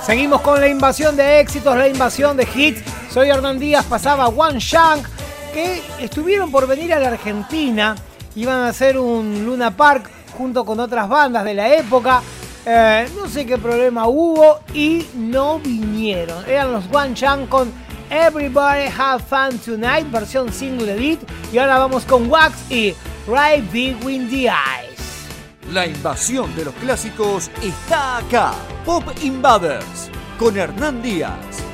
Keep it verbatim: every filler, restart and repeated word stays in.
Seguimos con la invasión de éxitos, la invasión de hits. Soy Hernán Díaz, pasaba One Shank, que estuvieron por venir a la Argentina. Iban a hacer un Luna Park junto con otras bandas de la época. Eh, no sé qué problema hubo y no vinieron. Eran los One Shank con Everybody Have Fun Tonight, versión single edit. Y ahora vamos con Wax y Right Between the Eyes. La invasión de los clásicos está acá. Pop Invaders con Hernán Díaz.